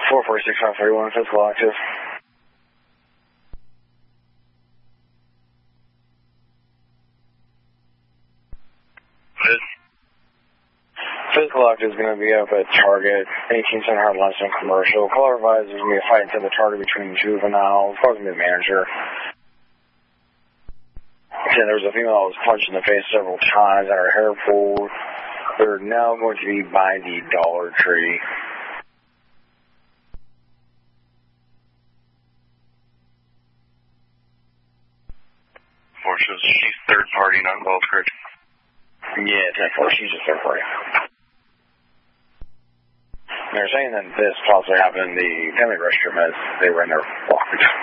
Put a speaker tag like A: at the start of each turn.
A: 446-531, physical active. Physical active is going to be up at Target, 18 Center Hard Limestone Commercial. Caller advised there's going to be a fight inside the Target between juveniles. Probably going to be the manager. Again, there was a female that was punched in the face several times, had her hair pulled. They're now going to be by the Dollar Tree.
B: She's third party, not involved, correct?
A: Yeah, 10-4. She's just third party. They're saying that this possibly happened in the family restroom as they were in their walk.